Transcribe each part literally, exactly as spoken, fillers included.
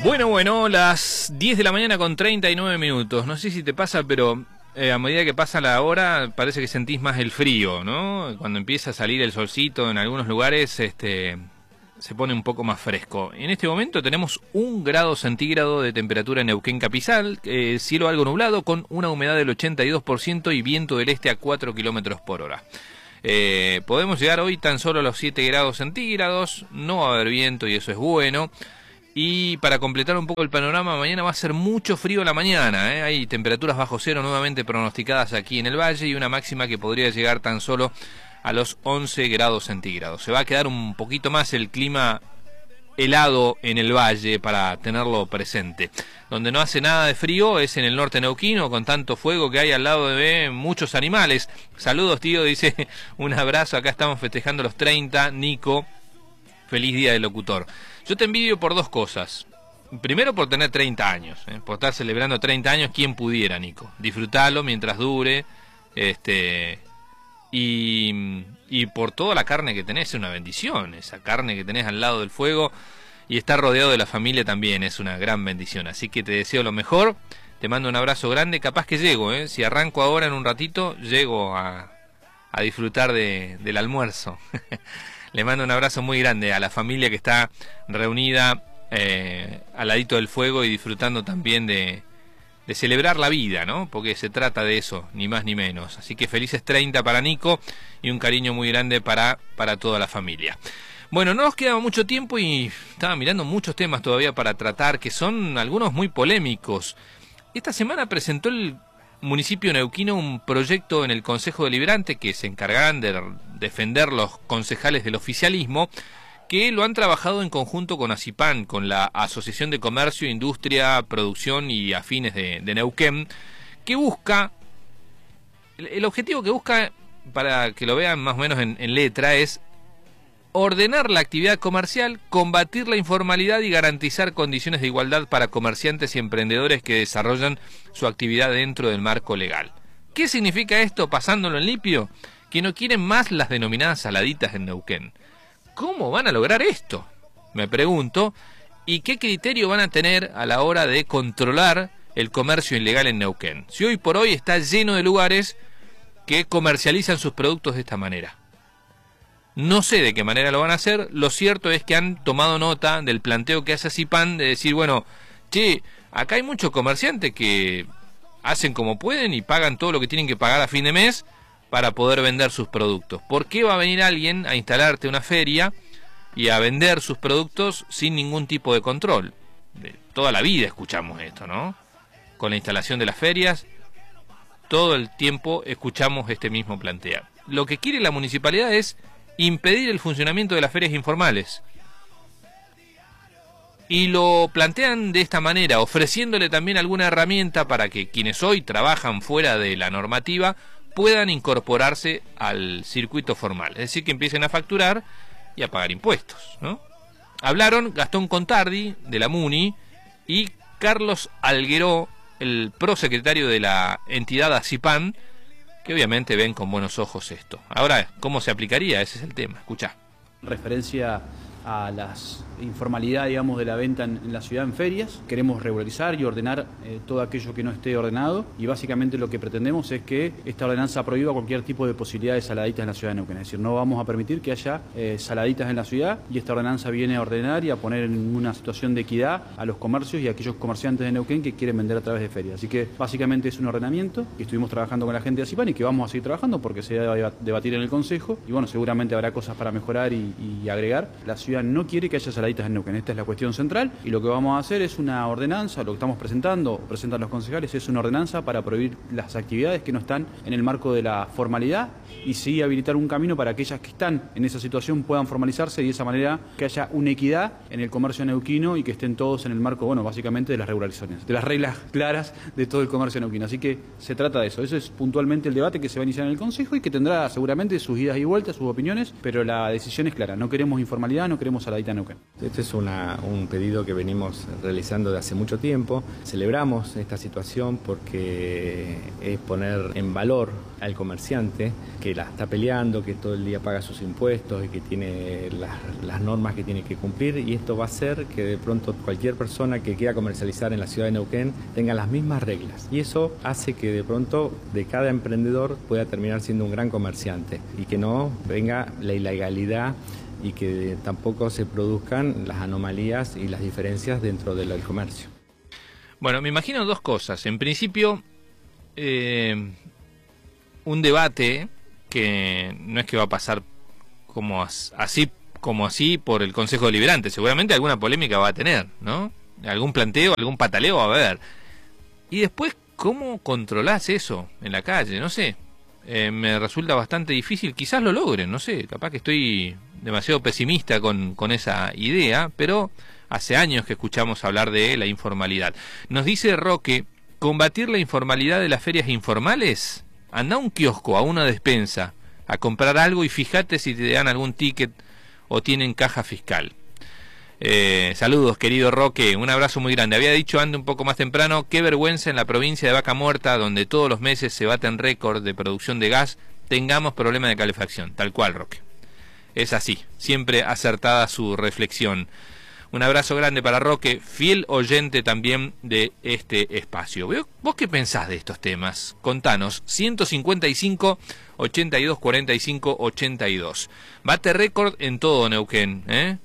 Bueno, bueno, las diez de la mañana con treinta y nueve minutos. No sé si te pasa, pero eh, a medida que pasa la hora parece que sentís más el frío, ¿no? Cuando empieza a salir el solcito en algunos lugares, este, se pone un poco más fresco. En este momento tenemos un grado centígrado de temperatura en Neuquén Capital, eh, cielo algo nublado con una humedad del ochenta y dos por ciento y viento del este a cuatro kilómetros por hora. Eh, podemos llegar hoy tan solo a los siete grados centígrados, no va a haber viento y eso es bueno. Y para completar un poco el panorama, mañana va a ser mucho frío en la mañana, ¿eh? Hay temperaturas bajo cero nuevamente pronosticadas aquí en el valle y una máxima que podría llegar tan solo a los once grados centígrados. Se va a quedar un poquito más el clima helado en el valle para tenerlo presente. Donde no hace nada de frío es en el norte neuquino, con tanto fuego que hay al lado de muchos animales. Saludos, tío, dice, un abrazo, acá estamos festejando los treinta, Nico, feliz día del locutor. Yo te envidio por dos cosas. Primero por tener treinta años, ¿eh? Por estar celebrando treinta años, quien pudiera, Nico. Disfrutalo mientras dure, este y, y por toda la carne que tenés, es una bendición. Esa carne que tenés al lado del fuego y estar rodeado de la familia también es una gran bendición. Así que te deseo lo mejor, te mando un abrazo grande. Capaz que llego, ¿eh? Si arranco ahora en un ratito, llego a, a disfrutar de, del almuerzo. Le mando un abrazo muy grande a la familia que está reunida eh, al ladito del fuego y disfrutando también de, de celebrar la vida, ¿no? Porque se trata de eso, ni más ni menos. Así que felices treinta para Nico y un cariño muy grande para, para toda la familia. Bueno, no nos queda mucho tiempo y estaba mirando muchos temas todavía para tratar, que son algunos muy polémicos. Esta semana presentó el municipio neuquino un proyecto en el Consejo Deliberante que se encargarán de defender los concejales del oficialismo, que lo han trabajado en conjunto con ACIPAN, con la Asociación de Comercio, Industria, Producción y Afines de, de Neuquén, que busca, el, el objetivo que busca, para que lo vean más o menos en, en letra, es ordenar la actividad comercial, combatir la informalidad y garantizar condiciones de igualdad para comerciantes y emprendedores que desarrollan su actividad dentro del marco legal. ¿Qué significa esto pasándolo en limpio? Que no quieren más las denominadas saladitas en Neuquén. ¿Cómo van a lograr esto? Me pregunto. ¿Y qué criterio van a tener a la hora de controlar el comercio ilegal en Neuquén? Si hoy por hoy está lleno de lugares que comercializan sus productos de esta manera. No sé de qué manera lo van a hacer. Lo cierto es que han tomado nota del planteo que hace ACIPAN de decir, bueno, che, acá hay muchos comerciantes que hacen como pueden y pagan todo lo que tienen que pagar a fin de mes para poder vender sus productos. ¿Por qué va a venir alguien a instalarte una feria y a vender sus productos sin ningún tipo de control? De toda la vida escuchamos esto, ¿no? Con la instalación de las ferias, todo el tiempo escuchamos este mismo planteo. Lo que quiere la municipalidad es impedir el funcionamiento de las ferias informales. Y lo plantean de esta manera, ofreciéndole también alguna herramienta para que quienes hoy trabajan fuera de la normativa puedan incorporarse al circuito formal. Es decir, que empiecen a facturar y a pagar impuestos, ¿no? Hablaron Gastón Contardi, de la MUNI, y Carlos Algueró, el prosecretario de la entidad ACIPAN, que obviamente ven con buenos ojos esto. Ahora, ¿cómo se aplicaría? Ese es el tema. Escuchá. Referencia a la informalidad, digamos, de la venta en, en la ciudad en ferias. Queremos regularizar y ordenar eh, todo aquello que no esté ordenado, y básicamente lo que pretendemos es que esta ordenanza prohíba cualquier tipo de posibilidad de saladitas en la ciudad de Neuquén. Es decir, no vamos a permitir que haya eh, saladitas en la ciudad, y esta ordenanza viene a ordenar y a poner en una situación de equidad a los comercios y a aquellos comerciantes de Neuquén que quieren vender a través de ferias. Así que básicamente es un ordenamiento que estuvimos trabajando con la gente de ACIPAN y que vamos a seguir trabajando porque se va a debatir en el Consejo, y bueno, seguramente habrá cosas para mejorar y, y agregar. La ciudad no quiere que haya saladitas en Neuquén, esta es la cuestión central, y lo que vamos a hacer es una ordenanza, lo que estamos presentando, presentan los concejales, es una ordenanza para prohibir las actividades que no están en el marco de la formalidad, y sí habilitar un camino para aquellas que están en esa situación puedan formalizarse, y de esa manera que haya una equidad en el comercio neuquino y que estén todos en el marco, bueno, básicamente de las regulaciones, de las reglas claras de todo el comercio neuquino. Así que se trata de eso, eso es puntualmente el debate que se va a iniciar en el Consejo y que tendrá seguramente sus idas y vueltas, sus opiniones, pero la decisión es clara, no queremos informalidad, no queremos saladita en Neuquén. Este es una, un pedido que venimos realizando de hace mucho tiempo. Celebramos esta situación porque es poner en valor al comerciante que la está peleando, que todo el día paga sus impuestos y que tiene las, las normas que tiene que cumplir, y esto va a hacer que de pronto cualquier persona que quiera comercializar en la ciudad de Neuquén tenga las mismas reglas, y eso hace que de pronto de cada emprendedor pueda terminar siendo un gran comerciante y que no venga la ilegalidad y que tampoco se produzcan las anomalías y las diferencias dentro del comercio. Bueno, me imagino dos cosas. En principio, eh, un debate que no es que va a pasar como así como así por el Consejo Deliberante. Seguramente alguna polémica va a tener, ¿no? Algún planteo, algún pataleo va a haber. Y después, ¿cómo controlás eso en la calle? No sé. Eh, me resulta bastante difícil. Quizás lo logren, no sé. Capaz que estoy demasiado pesimista con, con esa idea, pero hace años que escuchamos hablar de la informalidad. Nos dice Roque, combatir la informalidad de las ferias informales, anda a un kiosco, a una despensa, a comprar algo y fíjate si te dan algún ticket o tienen caja fiscal. Eh, saludos, querido Roque, un abrazo muy grande. Había dicho antes un poco más temprano, qué vergüenza en la provincia de Vaca Muerta, donde todos los meses se baten récord de producción de gas, tengamos problemas de calefacción. Tal cual, Roque. Es así, siempre acertada su reflexión. Un abrazo grande para Roque, fiel oyente también de este espacio. ¿Vos qué pensás de estos temas? Contanos, ciento cincuenta y cinco, ochenta y dos, cuarenta y cinco, ochenta y dos. Bate récord en todo Neuquén, ¿eh?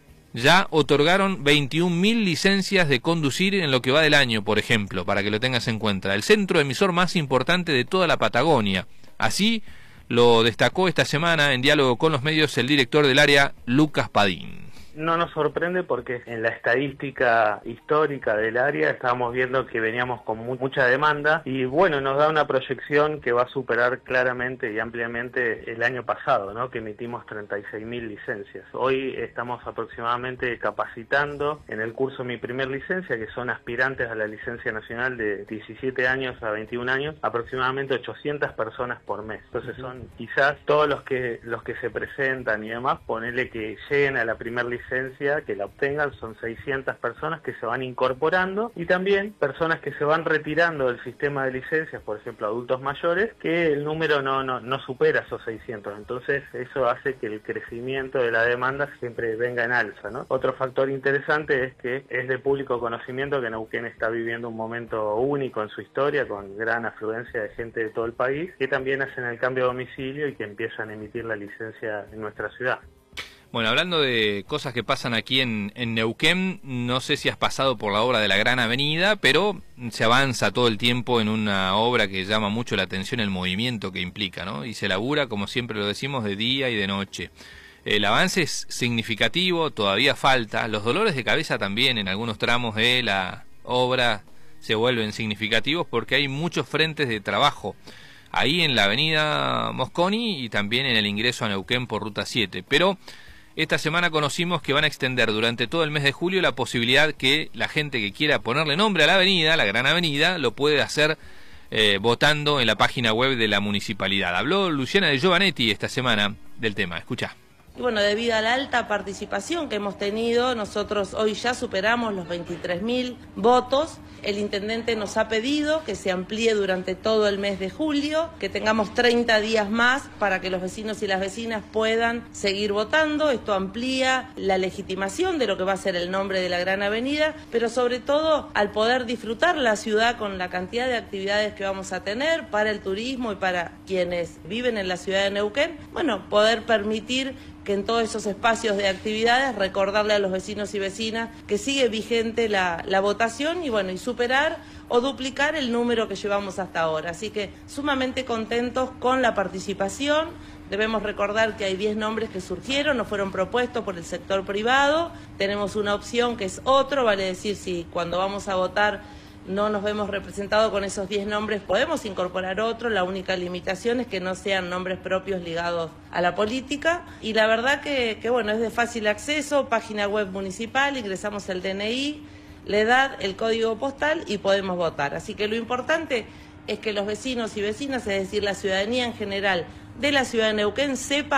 Ya otorgaron veintiún mil licencias de conducir en lo que va del año, por ejemplo, para que lo tengas en cuenta. El centro emisor más importante de toda la Patagonia. Así lo destacó esta semana en diálogo con los medios el director del área, Lucas Padín. No nos sorprende porque en la estadística histórica del área estábamos viendo que veníamos con mu mucha demanda y bueno, nos da una proyección que va a superar claramente y ampliamente el año pasado, ¿no? Que emitimos treinta y seis mil licencias. Hoy estamos aproximadamente capacitando en el curso Mi Primer Licencia, que son aspirantes a la licencia nacional de diecisiete años a veintiún años, aproximadamente ochocientas personas por mes. Entonces son quizás todos los que los que se presentan y demás, ponerle que lleguen a la primer licencia, que la obtengan, son seiscientas personas que se van incorporando y también personas que se van retirando del sistema de licencias, por ejemplo adultos mayores, que el número no, no, no supera esos seiscientos, entonces eso hace que el crecimiento de la demanda siempre venga en alza, ¿no? Otro factor interesante es que es de público conocimiento que Neuquén está viviendo un momento único en su historia, con gran afluencia de gente de todo el país, que también hacen el cambio de domicilio y que empiezan a emitir la licencia en nuestra ciudad. Bueno, hablando de cosas que pasan aquí en, en Neuquén, no sé si has pasado por la obra de la Gran Avenida, pero se avanza todo el tiempo en una obra que llama mucho la atención el movimiento que implica, ¿no? Y se labura, como siempre lo decimos, de día y de noche. El avance es significativo, todavía falta. Los dolores de cabeza también en algunos tramos de la obra se vuelven significativos porque hay muchos frentes de trabajo ahí en la avenida Mosconi y también en el ingreso a Neuquén por Ruta siete. Pero esta semana conocimos que van a extender durante todo el mes de julio la posibilidad que la gente que quiera ponerle nombre a la avenida, la Gran Avenida, lo puede hacer eh, votando en la página web de la municipalidad. Habló Luciana de Giovanetti esta semana del tema. Escuchá. Y bueno, debido a la alta participación que hemos tenido, nosotros hoy ya superamos los veintitrés mil votos. El intendente nos ha pedido que se amplíe durante todo el mes de julio, que tengamos treinta días más para que los vecinos y las vecinas puedan seguir votando. Esto amplía la legitimación de lo que va a ser el nombre de la Gran Avenida, pero sobre todo al poder disfrutar la ciudad con la cantidad de actividades que vamos a tener para el turismo y para quienes viven en la ciudad de Neuquén, bueno, poder permitir que en todos esos espacios de actividades recordarle a los vecinos y vecinas que sigue vigente la, la votación y bueno, y superar o duplicar el número que llevamos hasta ahora. Así que sumamente contentos con la participación. Debemos recordar que hay diez nombres que surgieron, no fueron propuestos por el sector privado. Tenemos una opción que es otro, vale decir, si cuando vamos a votar no nos vemos representados con esos diez nombres, podemos incorporar otro. La única limitación es que no sean nombres propios ligados a la política. Y la verdad que, que bueno, es de fácil acceso, página web municipal, ingresamos el D N I, la edad, el código postal y podemos votar. Así que lo importante es que los vecinos y vecinas, es decir, la ciudadanía en general de la ciudad de Neuquén, sepa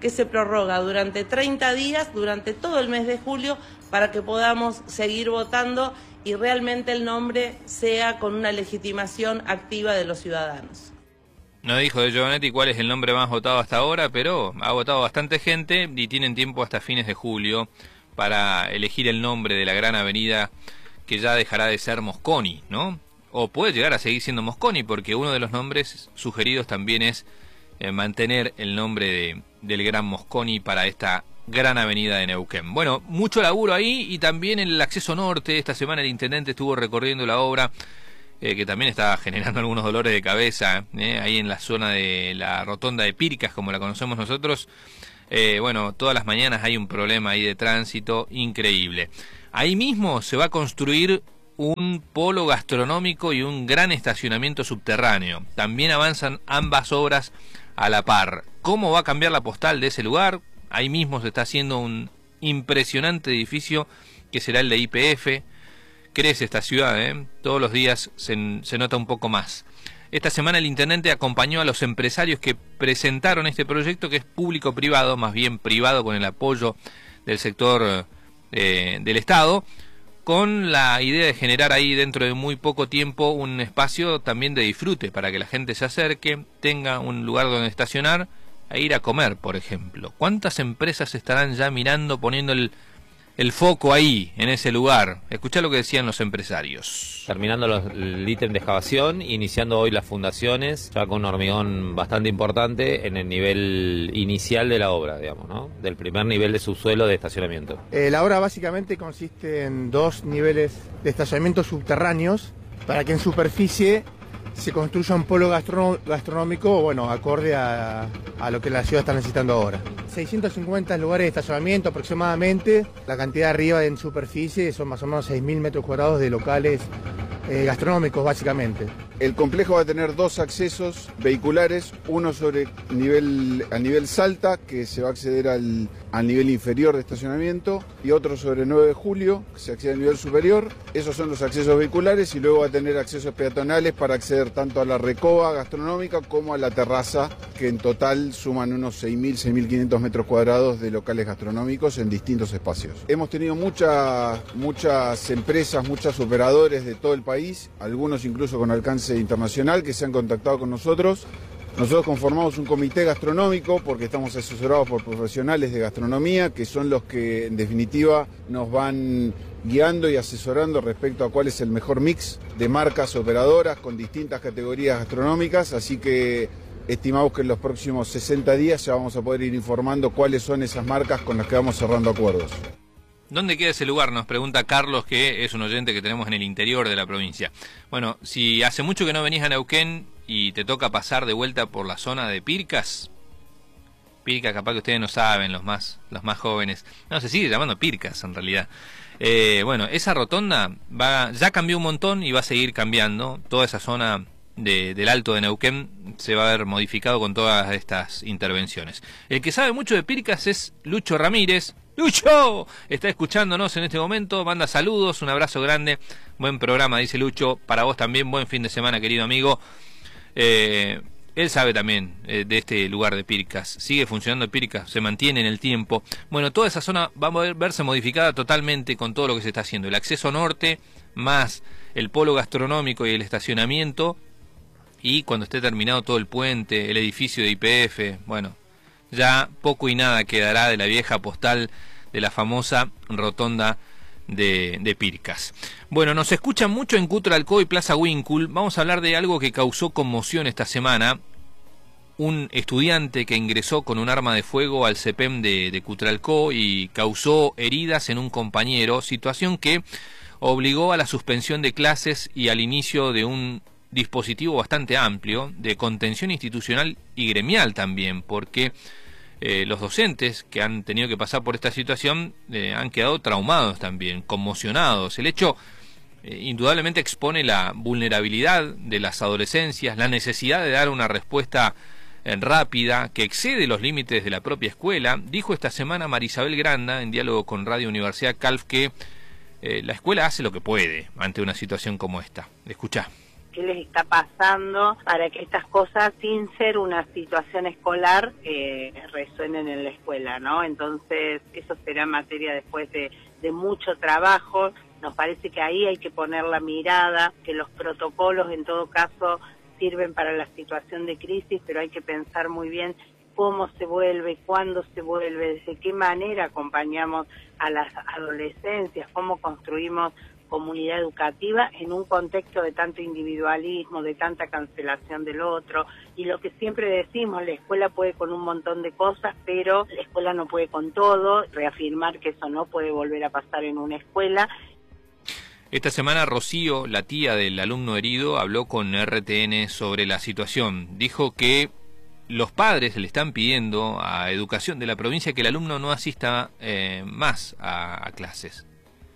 que se prorroga durante treinta días, durante todo el mes de julio, para que podamos seguir votando y realmente el nombre sea con una legitimación activa de los ciudadanos. No dijo de Giovanetti cuál es el nombre más votado hasta ahora, pero ha votado bastante gente y tienen tiempo hasta fines de julio para elegir el nombre de la gran avenida que ya dejará de ser Mosconi, ¿no? O puede llegar a seguir siendo Mosconi, porque uno de los nombres sugeridos también es eh, mantener el nombre de, del Gran Mosconi para esta gran avenida de Neuquén. Bueno, mucho laburo ahí y también el acceso norte. Esta semana el intendente estuvo recorriendo la obra, Eh, que también está generando algunos dolores de cabeza, eh, ahí en la zona de la rotonda de Pircas, como la conocemos nosotros. Eh, bueno, todas las mañanas hay un problema ahí de tránsito increíble. Ahí mismo se va a construir un polo gastronómico y un gran estacionamiento subterráneo. También avanzan ambas obras a la par. ¿Cómo va a cambiar la postal de ese lugar? Ahí mismo se está haciendo un impresionante edificio que será el de Y P F. Crece esta ciudad, ¿eh? Todos los días se, se nota un poco más. Esta semana el intendente acompañó a los empresarios que presentaron este proyecto, que es público-privado, más bien privado con el apoyo del sector eh, del Estado, con la idea de generar ahí dentro de muy poco tiempo un espacio también de disfrute para que la gente se acerque, tenga un lugar donde estacionar e ir a comer, por ejemplo. ¿Cuántas empresas estarán ya mirando, poniendo el el foco ahí, en ese lugar? Escuchá lo que decían los empresarios. Terminando los, el ítem de excavación, iniciando hoy las fundaciones, ya con un hormigón bastante importante en el nivel inicial de la obra, digamos, ¿no? Del primer nivel de subsuelo de estacionamiento. Eh, la obra básicamente consiste en dos niveles de estacionamiento subterráneos para que en superficie se construya un polo gastro gastronómico, bueno, acorde a, a lo que la ciudad está necesitando ahora. seiscientos cincuenta lugares de estacionamiento aproximadamente, la cantidad arriba en superficie son más o menos seis mil metros cuadrados de locales eh, gastronómicos básicamente. El complejo va a tener dos accesos vehiculares, uno sobre nivel, a nivel Salta, que se va a acceder al, al nivel inferior de estacionamiento, y otro sobre nueve de julio, que se accede al nivel superior. Esos son los accesos vehiculares, y luego va a tener accesos peatonales para acceder tanto a la recoba gastronómica como a la terraza, que en total suman unos seis mil, seis mil quinientos metros cuadrados de locales gastronómicos en distintos espacios. Hemos tenido mucha, muchas empresas, muchos operadores de todo el país, algunos incluso con alcance internacional, que se han contactado con nosotros. Nosotros conformamos un comité gastronómico porque estamos asesorados por profesionales de gastronomía, que son los que en definitiva nos van guiando y asesorando respecto a cuál es el mejor mix de marcas operadoras con distintas categorías gastronómicas, así que estimamos que en los próximos sesenta días ya vamos a poder ir informando cuáles son esas marcas con las que vamos cerrando acuerdos. ¿Dónde queda ese lugar? Nos pregunta Carlos, que es un oyente que tenemos en el interior de la provincia. Bueno, si hace mucho que no venís a Neuquén y te toca pasar de vuelta por la zona de Pircas, Pircas capaz que ustedes no saben, los más los más jóvenes, no, se sigue llamando Pircas en realidad. Eh, bueno, esa rotonda va, ya cambió un montón y va a seguir cambiando. Toda esa zona de, del Alto de Neuquén se va a ver modificado con todas estas intervenciones. El que sabe mucho de Pircas es Lucho Ramírez. Lucho, está escuchándonos en este momento, manda saludos, un abrazo grande, buen programa, dice Lucho, para vos también, buen fin de semana, querido amigo. Eh, él sabe también eh, de este lugar de Pircas, sigue funcionando Pircas, se mantiene en el tiempo. Bueno, toda esa zona va a verse modificada totalmente con todo lo que se está haciendo, el acceso norte, más el polo gastronómico y el estacionamiento, y cuando esté terminado todo el puente, el edificio de Y P F, bueno, ya poco y nada quedará de la vieja postal de la famosa rotonda de, de Pircas. Bueno, nos escuchan mucho en Cutralcó y Plaza Winkle. Vamos a hablar de algo que causó conmoción esta semana. Un estudiante que ingresó con un arma de fuego al CEPEM de, de Cutralcó y causó heridas en un compañero, situación que obligó a la suspensión de clases y al inicio de un dispositivo bastante amplio de contención institucional y gremial también, porque eh, los docentes que han tenido que pasar por esta situación eh, han quedado traumados también, conmocionados. El hecho eh, indudablemente expone la vulnerabilidad de las adolescencias, la necesidad de dar una respuesta eh, rápida que excede los límites de la propia escuela. Dijo esta semana Marisabel Granda en diálogo con Radio Universidad Calf que eh, la escuela hace lo que puede ante una situación como esta. Escuchá. qué les está pasando para que estas cosas, sin ser una situación escolar, eh, resuenen en la escuela, ¿no? Entonces, eso será materia después de, de mucho trabajo. Nos parece que ahí hay que poner la mirada, que los protocolos en todo caso sirven para la situación de crisis, pero hay que pensar muy bien cómo se vuelve, cuándo se vuelve, de qué manera acompañamos a las adolescencias, cómo construimos comunidad educativa en un contexto de tanto individualismo, de tanta cancelación del otro, y lo que siempre decimos, la escuela puede con un montón de cosas, pero la escuela no puede con todo, reafirmar que eso no puede volver a pasar en una escuela. Esta semana Rocío, la tía del alumno herido, habló con R T N sobre la situación. Dijo que los padres le están pidiendo a Educación de la provincia que el alumno no asista eh, más a, a clases.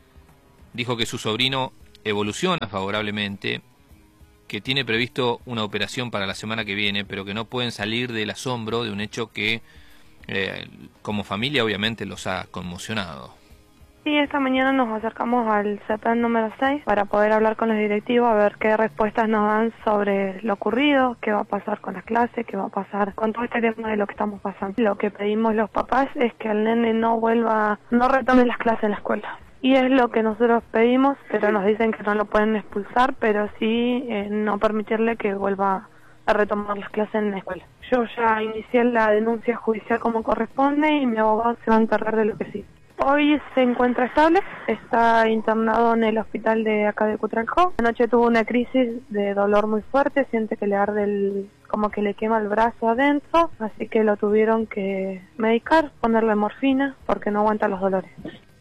Dijo que su sobrino evoluciona favorablemente, que tiene previsto una operación para la semana que viene, pero que no pueden salir del asombro de un hecho que eh, como familia obviamente los ha conmocionado. Sí, esta mañana nos acercamos al C E P E N número seis para poder hablar con los directivos, a ver qué respuestas nos dan sobre lo ocurrido, qué va a pasar con las clases, qué va a pasar con todo este tema de lo que estamos pasando. Lo que pedimos los papás es que el nene no vuelva, no retome las clases en la escuela. Y es lo que nosotros pedimos, pero nos dicen que no lo pueden expulsar, pero sí eh, no permitirle que vuelva a retomar las clases en la escuela. Yo ya inicié la denuncia judicial como corresponde y mi abogado se va a encargar de lo que sí. Hoy se encuentra estable, está internado en el hospital de acá de Cutralcó. Anoche tuvo una crisis de dolor muy fuerte, siente que le arde el, como que le quema el brazo adentro, así que lo tuvieron que medicar, ponerle morfina porque no aguanta los dolores.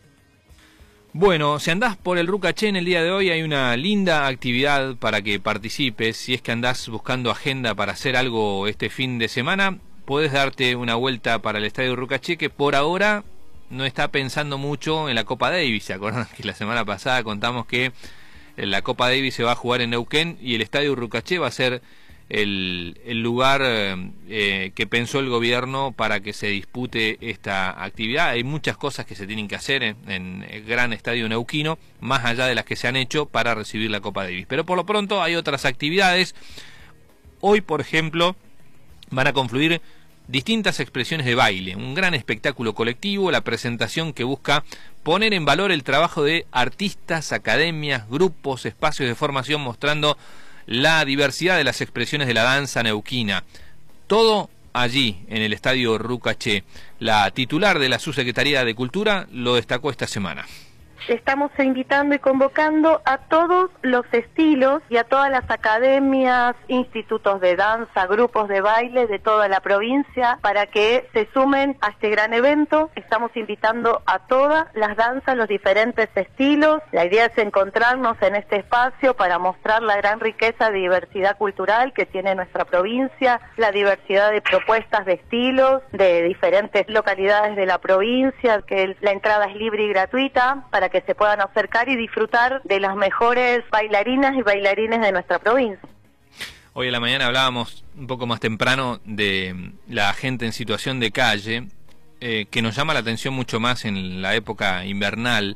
Bueno, si andás por el Rucaché en el día de hoy hay una linda actividad para que participes. Si es que andás buscando agenda para hacer algo este fin de semana, podés darte una vuelta para el Estadio Rucaché, que por ahora no está pensando mucho en la Copa Davis. ¿Se acuerdan que la semana pasada contamos que la Copa Davis se va a jugar en Neuquén y el Estadio Rucaché va a ser el, el lugar eh, que pensó el gobierno para que se dispute esta actividad? Hay muchas cosas que se tienen que hacer en, en el gran estadio neuquino, más allá de las que se han hecho para recibir la Copa Davis. Pero por lo pronto hay otras actividades. Hoy, por ejemplo, van a confluir distintas expresiones de baile, un gran espectáculo colectivo, la presentación que busca poner en valor el trabajo de artistas, academias, grupos, espacios de formación, mostrando la diversidad de las expresiones de la danza neuquina. Todo allí, en el Estadio Rucaché. La titular de la Subsecretaría de Cultura lo destacó esta semana. Estamos invitando y convocando a todos los estilos y a todas las academias, institutos de danza, grupos de baile de toda la provincia para que se sumen a este gran evento. Estamos invitando a todas las danzas, los diferentes estilos. La idea es encontrarnos en este espacio para mostrar la gran riqueza de diversidad cultural que tiene nuestra provincia, la diversidad de propuestas de estilos de diferentes localidades de la provincia, que la entrada es libre y gratuita para que se puedan acercar y disfrutar de las mejores bailarinas y bailarines de nuestra provincia. Hoy a la mañana hablábamos un poco más temprano de la gente en situación de calle, eh, que nos llama la atención mucho más en la época invernal,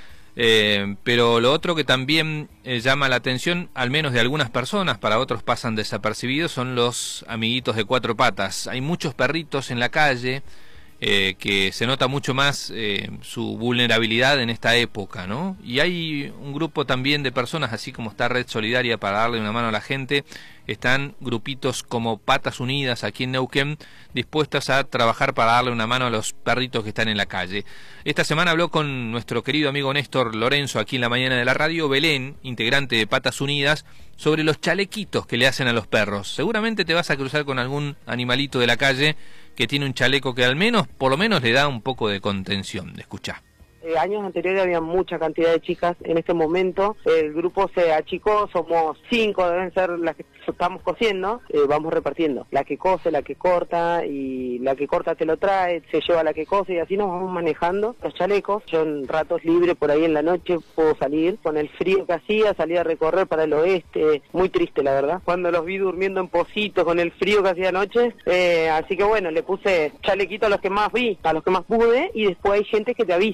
eh, pero lo otro que también eh, llama la atención, al menos de algunas personas, para otros pasan desapercibidos, son los amiguitos de cuatro patas. Hay muchos perritos en la calle, Eh, que se nota mucho más eh, su vulnerabilidad en esta época, ¿no? Y hay un grupo también de personas, así como está Red Solidaria para darle una mano a la gente, están grupitos como Patas Unidas aquí en Neuquén, dispuestas a trabajar para darle una mano a los perritos que están en la calle. Esta semana habló con nuestro querido amigo Néstor Lorenzo aquí en la mañana de la radio, Belén, integrante de Patas Unidas, sobre los chalequitos que le hacen a los perros. Seguramente te vas a cruzar con algún animalito de la calle que tiene un chaleco que al menos, por lo menos, le da un poco de contención. Escuchá. Eh, años anteriores había mucha cantidad de chicas. En este momento el grupo se achicó, somos cinco, deben ser las que estamos cosiendo, eh, vamos repartiendo. La que cose, la que corta, y la que corta te lo trae, se lleva la que cose, y así nos vamos manejando los chalecos. Yo en ratos libres por ahí en la noche puedo salir, con el frío que hacía, salí a recorrer para el oeste, muy triste la verdad. Cuando los vi durmiendo en pocito con el frío que hacía anoche, eh, así que bueno, le puse chalequito a los que más vi, a los que más pude, y después hay gente que te avisan. En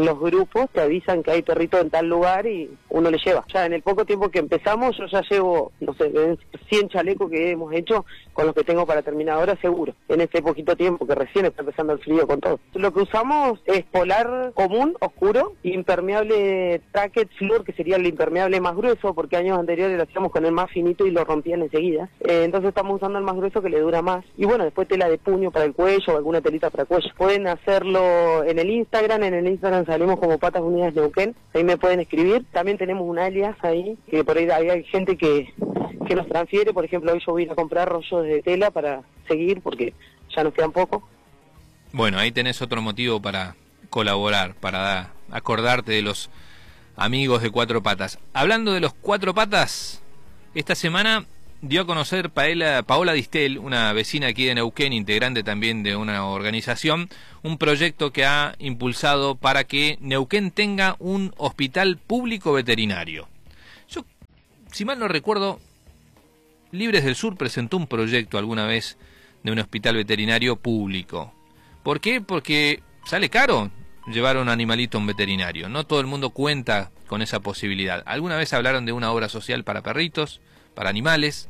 los grupos te avisan que hay perrito en tal lugar y uno le lleva. Ya en el poco tiempo que empezamos yo ya llevo, no sé, cien chalecos que hemos hecho con los que tengo para terminar ahora seguro, en este poquito tiempo que recién está empezando el frío con todo. Lo que usamos es polar común, oscuro, impermeable Tacket Fluor, que sería el impermeable más grueso, porque años anteriores lo hacíamos con el más finito y lo rompían enseguida. Eh, entonces estamos usando el más grueso que le dura más. Y bueno, después tela de puño para el cuello o alguna telita para el cuello. Pueden hacerlo en el Instagram, en el Instagram salimos como Patas Unidas Neuquén, ahí me pueden escribir. También tenemos un alias ahí, que por ahí hay gente que, que nos transfiere. Por ejemplo, hoy yo voy a ir a comprar rollos de tela para seguir, porque ya nos quedan poco. Bueno, ahí tenés otro motivo para colaborar, para acordarte de los amigos de Cuatro Patas. Hablando de los Cuatro Patas, esta semana dio a conocer Paola, Paola Distel, una vecina aquí de Neuquén, integrante también de una organización, un proyecto que ha impulsado para que Neuquén tenga un hospital público veterinario. Yo, si mal no recuerdo, Libres del Sur presentó un proyecto alguna vez de un hospital veterinario público. ¿Por qué? Porque sale caro llevar a un animalito a un veterinario. No todo el mundo cuenta con esa posibilidad. Alguna vez hablaron de una obra social para perritos, para animales,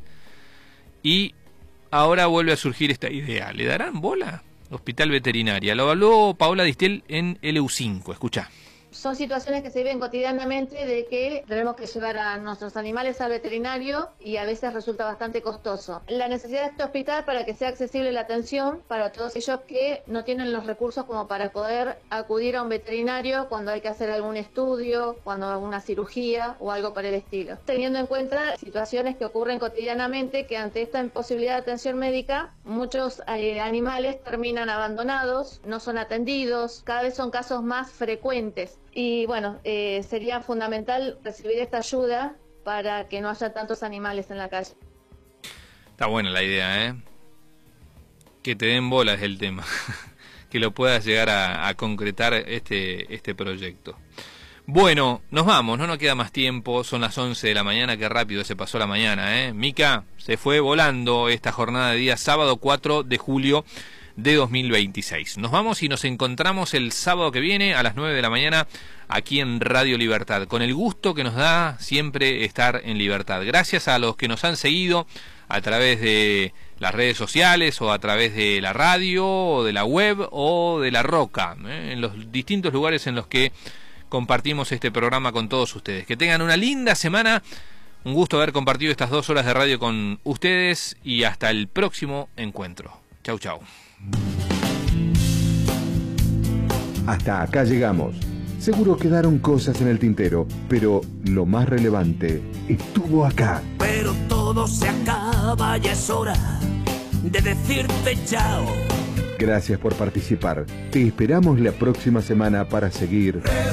y ahora vuelve a surgir esta idea. ¿Le darán bola? Hospital veterinaria. Lo habló Paola Distel en L U cinco. Escuchá. Son situaciones que se viven cotidianamente de que tenemos que llevar a nuestros animales al veterinario y a veces resulta bastante costoso. La necesidad de este hospital para que sea accesible la atención para todos ellos que no tienen los recursos como para poder acudir a un veterinario cuando hay que hacer algún estudio, cuando hay una cirugía o algo por el estilo. Teniendo en cuenta situaciones que ocurren cotidianamente que ante esta imposibilidad de atención médica, muchos eh, animales terminan abandonados, no son atendidos, cada vez son casos más frecuentes. Y bueno, eh, sería fundamental recibir esta ayuda para que no haya tantos animales en la calle. Está buena la idea, ¿eh? Que te den bolas el tema. Que lo puedas llegar a, a concretar este, este proyecto. Bueno, nos vamos, no nos queda más tiempo. Son las once de la mañana, qué rápido se pasó la mañana, ¿eh? Mica, se fue volando esta jornada de día sábado cuatro de julio de dos mil veintiséis. Nos vamos y nos encontramos el sábado que viene a las nueve de la mañana aquí en Radio Libertad, con el gusto que nos da siempre estar en Libertad. Gracias a los que nos han seguido a través de las redes sociales o a través de la radio o de la web o de la roca, ¿eh? En los distintos lugares en los que compartimos este programa con todos ustedes. Que tengan una linda semana. Un gusto haber compartido estas dos horas de radio con ustedes y hasta el próximo encuentro. Chau, chau. Hasta acá llegamos. Seguro quedaron cosas en el tintero, pero lo más relevante estuvo acá. Pero todo se acaba, ya es hora de decirte chao. Gracias por participar. Te esperamos la próxima semana para seguir